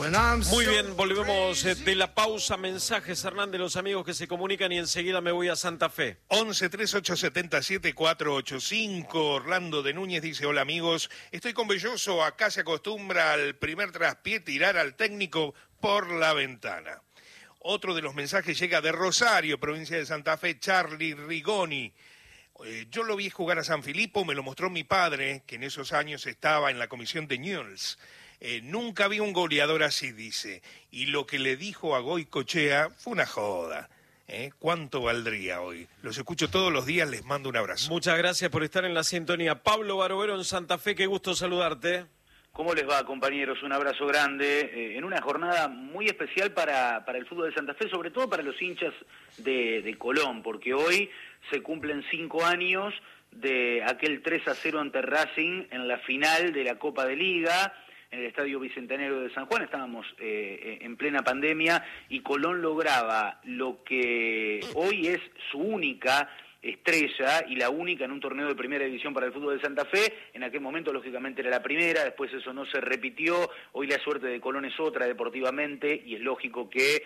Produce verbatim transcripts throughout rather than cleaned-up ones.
Muy bien, volvemos de la pausa. Mensajes, Hernán, de los amigos que se comunican y enseguida me voy a Santa Fe. once, treinta y ocho, setenta y siete, cuatrocientos ochenta y cinco. Orlando de Núñez dice: hola amigos, estoy con Belloso, acá se acostumbra al primer traspié tirar al técnico por la ventana. Otro de los mensajes llega de Rosario, provincia de Santa Fe, Charlie Rigoni. Eh, yo lo vi jugar a San Filipo, me lo mostró mi padre, que en esos años estaba en la comisión de Newell's. Eh, nunca vi un goleador así, dice. Y lo que le dijo a Goicoechea fue una joda. ¿Eh? ¿Cuánto valdría hoy? Los escucho todos los días, les mando un abrazo. Muchas gracias por estar en la sintonía. Pablo Barovero en Santa Fe, qué gusto saludarte. ¿Cómo les va, compañeros? Un abrazo grande. Eh, en una jornada muy especial para, para el fútbol de Santa Fe, sobre todo para los hinchas de, de Colón, porque hoy se cumplen cinco años de aquel tres a cero ante Racing en la final de la Copa de Liga, en el Estadio Bicentenario de San Juan. Estábamos eh, en plena pandemia y Colón lograba lo que hoy es su única estrella y la única en un torneo de primera división para el fútbol de Santa Fe. En aquel momento lógicamente era la primera, después eso no se repitió. Hoy la suerte de Colón es otra deportivamente y es lógico que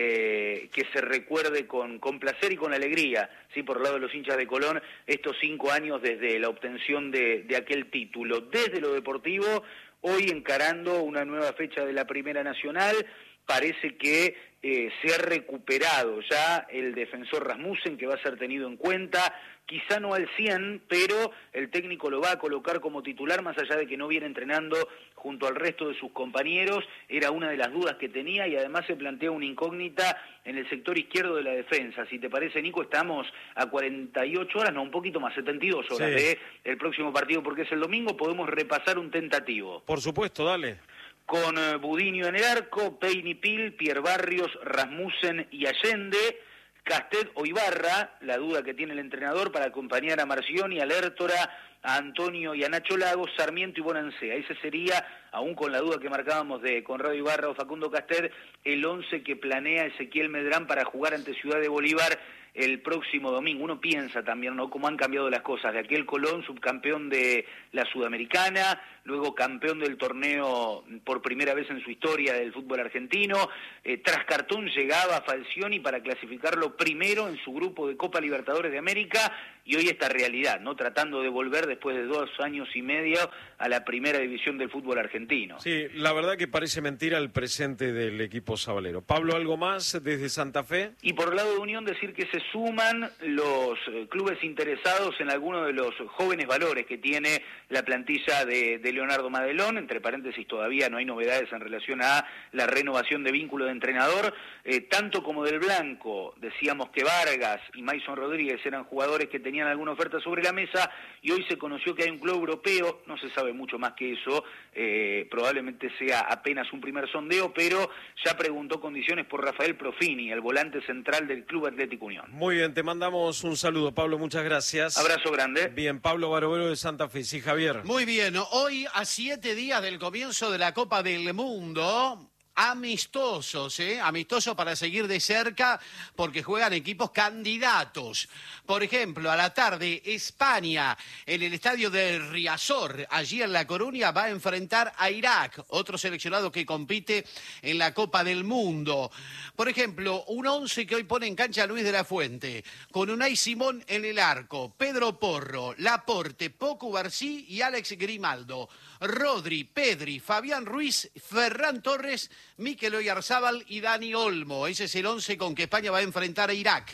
eh, que se recuerde con, con placer y con alegría, sí, por el lado de los hinchas de Colón, estos cinco años desde la obtención de, de aquel título. Desde lo deportivo, hoy encarando una nueva fecha de la Primera Nacional, parece que eh, se ha recuperado ya el defensor Rasmussen, que va a ser tenido en cuenta, quizá no al cien, pero el técnico lo va a colocar como titular, más allá de que no viene entrenando junto al resto de sus compañeros. Era una de las dudas que tenía y además se plantea una incógnita en el sector izquierdo de la defensa. Si te parece, Nico, estamos a cuarenta y ocho horas, no, un poquito más, setenta y dos horas sí. de el próximo partido, porque es el domingo. Podemos repasar un tentativo. Por supuesto, dale. Con uh, Budiño en el arco, Peini Pil, Pierre Barrios, Rasmussen y Allende, Castet o Ibarra, la duda que tiene el entrenador para acompañar a Marcioni, a Lertora, a Antonio y a Nacho Lagos, Sarmiento y Bonancea. Ese sería, aún con la duda que marcábamos de Conrado Ibarra o Facundo Castet, el once que planea Ezequiel Medrán para jugar ante Ciudad de Bolívar el próximo domingo. Uno piensa también, ¿no?, cómo han cambiado las cosas. De aquel Colón, subcampeón de la Sudamericana, luego campeón del torneo por primera vez en su historia del fútbol argentino. Eh, tras cartón llegaba Falcioni para clasificarlo primero en su grupo de Copa Libertadores de América, y hoy esta realidad, ¿no?, tratando de volver después de dos años y medio a la primera división del fútbol argentino. Sí, la verdad que parece mentira el presente del equipo sabalero. Pablo, ¿algo más desde Santa Fe? Y por el lado de Unión decir que se suman los eh, clubes interesados en algunos de los jóvenes valores que tiene la plantilla de, de Leonardo Madelón. Entre paréntesis, todavía no hay novedades en relación a la renovación de vínculo de entrenador, eh, tanto como del Blanco. Decíamos que Vargas y Mason Rodríguez eran jugadores que tenían alguna oferta sobre la mesa, y hoy se conoció que hay un club europeo. No se sabe mucho más que eso, eh, probablemente sea apenas un primer sondeo, pero ya preguntó condiciones por Rafael Profini, el volante central del Club Atlético Unión. Muy bien, te mandamos un saludo, Pablo, muchas gracias. Abrazo grande. Bien, Pablo Barovero de Santa Fe. Sí, Javier. Muy bien, hoy a siete días del comienzo de la Copa del Mundo, amistosos, ¿eh? Amistosos para seguir de cerca, porque juegan equipos candidatos. Por ejemplo, a la tarde, España, en el estadio de Riazor, allí en La Coruña, va a enfrentar a Irak, otro seleccionado que compite en la Copa del Mundo. Por ejemplo, un once que hoy pone en cancha Luis de la Fuente, con Unai Simón en el arco, Pedro Porro, Laporte, Pocu Barcí y Alex Grimaldo, Rodri, Pedri, Fabián Ruiz, Ferran Torres, Mikel Oyarzábal y Dani Olmo. Ese es el once con que España va a enfrentar a Irak.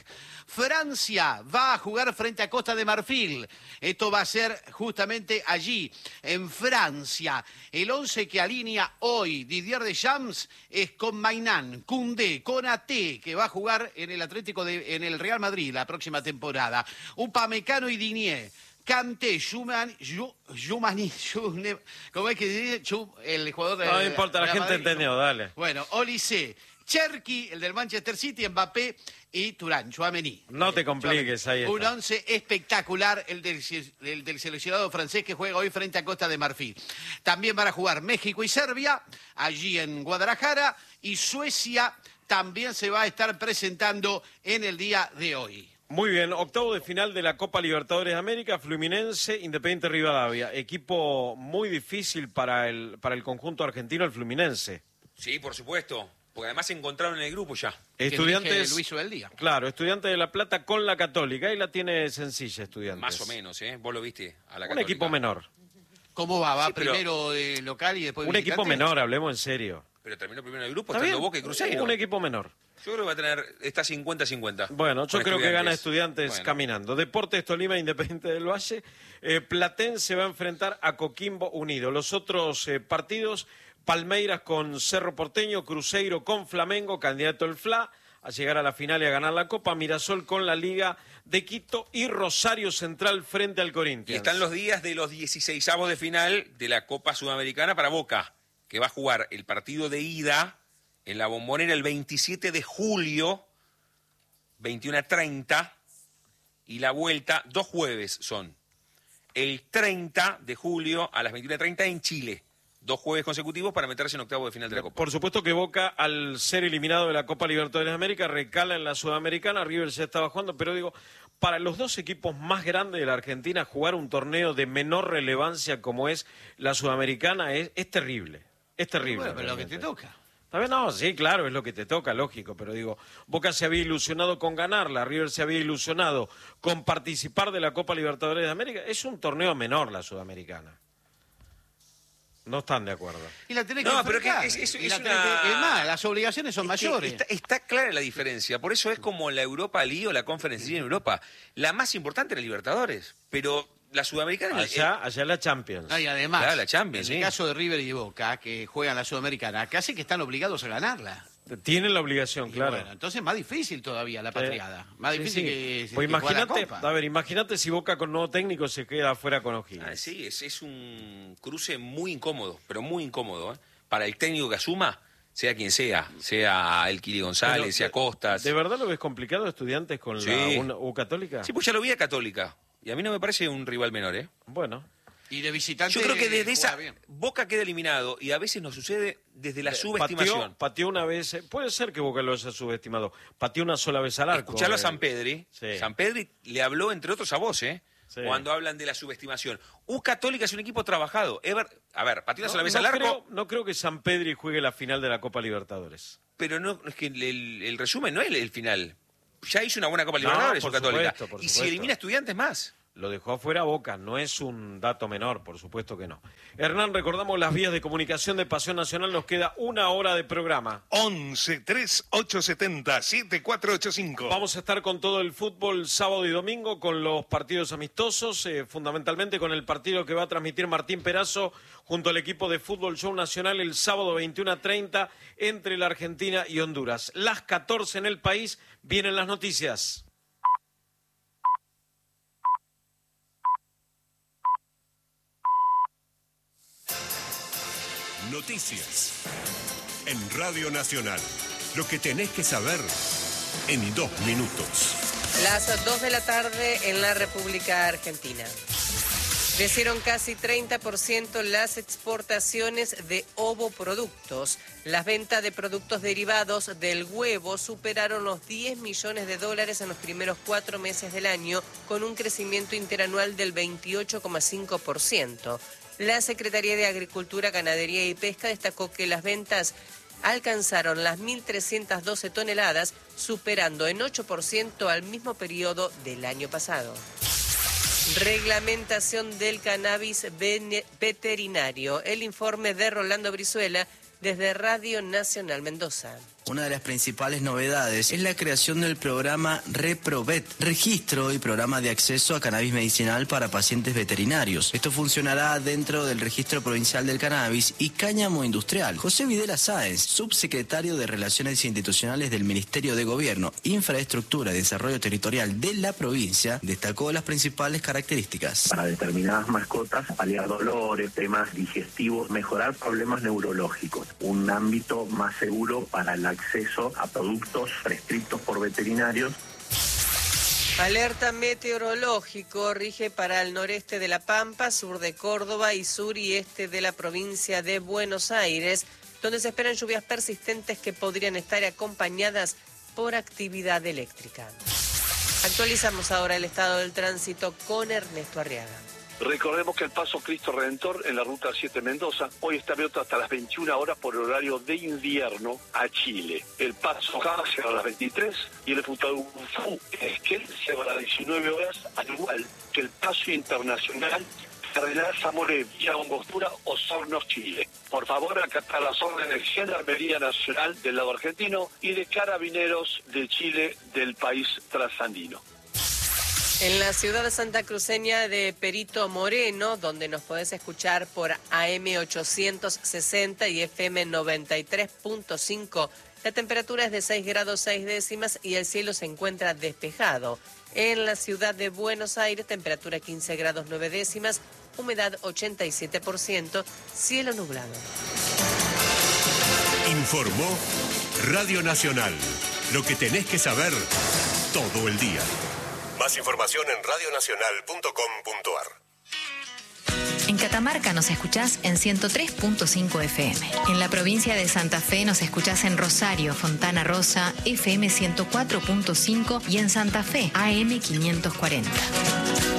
Francia va a jugar frente a Costa de Marfil. Esto va a ser justamente allí, en Francia. El once que alinea hoy Didier Deschamps es con Mainán, Koundé, Konaté, que va a jugar en el Atlético de, en el Real Madrid la próxima temporada. Upamecano y Digne. Kanté, Schumann, Jumani, ¿cómo es que dice? El jugador de... No importa, la, la gente Madrid. Entendió, dale. Bueno, Olise, Cherki, el del Manchester City, Mbappé y Turán, Tchouaméni. No te compliques, ahí está. Un once espectacular, el del, el del seleccionado francés que juega hoy frente a Costa de Marfil. También van a jugar México y Serbia, allí en Guadalajara, y Suecia también se va a estar presentando en el día de hoy. Muy bien, octavo de final de la Copa Libertadores de América, Fluminense, Independiente Rivadavia. Equipo muy difícil para el, para el conjunto argentino, el Fluminense. Sí, por supuesto. Porque además se encontraron en el grupo ya. Estudiantes, Luis Ubeldía. Claro, Estudiantes de La Plata con la Católica. Ahí la tiene sencilla, Estudiantes. Más o menos, ¿eh? Vos lo viste a la Católica. Un equipo menor. ¿Cómo va? ¿Va Sí, pero... primero de local y después de Un visitante? equipo menor, hablemos en serio. Pero terminó primero en el grupo, ¿Está estando bien? Boca y Cruzeiro. Un equipo menor. Yo creo que va a tener, está cincuenta cincuenta. Bueno, yo creo que gana Estudiantes bueno. caminando. Deportes Tolima, Independiente del Valle. Eh, Platense va a enfrentar a Coquimbo Unido. Los otros eh, partidos, Palmeiras con Cerro Porteño, Cruzeiro con Flamengo, candidato el F L A a llegar a la final y a ganar la Copa, Mirasol con la Liga de Quito y Rosario Central frente al Corinthians. Y están los días de los dieciseisavos de final de la Copa Sudamericana para Boca, que va a jugar el partido de ida en la Bombonera el veintisiete de julio, veintiuno a treinta, y la vuelta, dos jueves son, el treinta de julio a las veintiuno a treinta en Chile. Dos jueves consecutivos para meterse en octavo de final de la Copa. Por supuesto que Boca, al ser eliminado de la Copa Libertadores de América, recala en la Sudamericana. River ya estaba jugando, pero digo, para los dos equipos más grandes de la Argentina, jugar un torneo de menor relevancia como es la Sudamericana es, es terrible. Es terrible. Bueno, pero lo que realmente. te toca. ¿Está bien? No, sí, claro, es lo que te toca, lógico, pero digo, Boca se había ilusionado con ganarla, River se había ilusionado con participar de la Copa Libertadores de América. Es un torneo menor la Sudamericana. No están de acuerdo. Y la tenés que No, pero enfrentar. que es- es- Y es la tenés una- que- es más, las obligaciones son Es que mayores. Está, está clara la diferencia, por eso es como la Europa League o la Conference League en Europa. La más importante era Libertadores, pero la Sudamericana... Allá, allá la Champions. No, y además, Claro, la Champions, en el sí. caso de River y Boca, que juegan la Sudamericana, casi que están obligados a ganarla. Tienen la obligación, Y claro. bueno, entonces más difícil todavía la Sí. patriada. Más Sí, difícil sí. que, Pues que jugar la imagínate, Copa. a ver, imagínate si Boca con nuevo técnico se queda afuera con O'Higgins. Ah, sí, es, es un cruce muy incómodo, pero muy incómodo, ¿eh? Para el técnico que asuma, sea quien sea, sea el Kili González, Pero, sea de- Costas. ¿De verdad lo ves complicado, Estudiantes, con Sí. la una- U Católica? Sí, pues ya lo vi a Católica, y a mí no me parece un rival menor, ¿eh? Bueno, Y de visitante Yo creo que desde juega esa bien. Boca queda eliminado, y a veces nos sucede desde la eh, subestimación. Pateó, pateó una vez, eh, puede ser que Boca lo haya subestimado, pateó una sola vez al arco. Escucharlo a eh, San Pedri. Sí. San Pedri le habló, entre otros, a vos, ¿eh? Sí. Cuando hablan de la subestimación. U Católica es un equipo trabajado. Ever, a ver, pateó una No, sola vez no al arco, creo, no creo que San Pedri juegue la final de la Copa Libertadores. pero no es que el, el- el resumen no es el, el final. Ya hizo una buena Copa No, Libertadores, por U Católica. supuesto, por y si supuesto. elimina Estudiantes, más. Lo dejó afuera Boca, no es un dato menor, por supuesto que no. Hernán, recordamos las vías de comunicación de Pasión Nacional, nos queda una hora de programa. once, tres, ocho setenta, siete cuatro ocho cinco. Vamos a estar con todo el fútbol sábado y domingo, con los partidos amistosos, eh, fundamentalmente con el partido que va a transmitir Martín Perazo junto al equipo de Fútbol Show Nacional el sábado veintiuno a treinta entre la Argentina y Honduras. Las catorce en el país, vienen las noticias. Noticias en Radio Nacional. Lo que tenés que saber en dos minutos. Las dos de la tarde en la República Argentina. Crecieron casi treinta por ciento las exportaciones de ovoproductos. Las ventas de productos derivados del huevo superaron los diez millones de dólares en los primeros cuatro meses del año, con un crecimiento interanual del veintiocho coma cinco por ciento. La Secretaría de Agricultura, Ganadería y Pesca destacó que las ventas alcanzaron las mil trescientas doce toneladas, superando en ocho por ciento al mismo periodo del año pasado. Reglamentación del cannabis vene- veterinario. El informe de Rolando Brizuela desde Radio Nacional Mendoza. Una de las principales novedades es la creación del programa ReproVet, registro y programa de acceso a cannabis medicinal para pacientes veterinarios. Esto funcionará dentro del Registro Provincial del Cannabis y Cáñamo Industrial. José Videla Sáenz, subsecretario de Relaciones Institucionales del Ministerio de Gobierno, Infraestructura y Desarrollo Territorial de la provincia, destacó las principales características. Para determinadas mascotas, paliar dolores, temas digestivos, mejorar problemas neurológicos. Un ámbito más seguro para el acceso a productos prescritos por veterinarios. Alerta meteorológico rige para el noreste de La Pampa, sur de Córdoba y sur y este de la provincia de Buenos Aires, donde se esperan lluvias persistentes que podrían estar acompañadas por actividad eléctrica. Actualizamos ahora el estado del tránsito con Ernesto Arriaga. Recordemos que el paso Cristo Redentor en la ruta siete Mendoza hoy está abierto hasta las veintiuna horas por horario de invierno a Chile. El paso Cava cierra a las veintitrés y el Futadufú Esquel cierra a las diecinueve horas, al igual que el paso internacional Cardenal Zamoré, Villa Angostura, Osornos, Chile. Por favor, acatar las órdenes de Gendarmería Nacional del lado argentino y de Carabineros de Chile del país trasandino. En la ciudad santacruceña de Perito Moreno, donde nos podés escuchar por A M ochocientos sesenta y F M noventa y tres punto cinco, la temperatura es de seis grados seis décimas y el cielo se encuentra despejado. En la ciudad de Buenos Aires, temperatura quince grados nueve décimas, humedad ochenta y siete por ciento, cielo nublado. Informó Radio Nacional. Lo que tenés que saber todo el día. Más información en radio nacional punto com punto a r. En Catamarca nos escuchás en ciento tres punto cinco F M. En la provincia de Santa Fe nos escuchás en Rosario, Fontana Rosa, F M ciento cuatro punto cinco y en Santa Fe, A M quinientos cuarenta.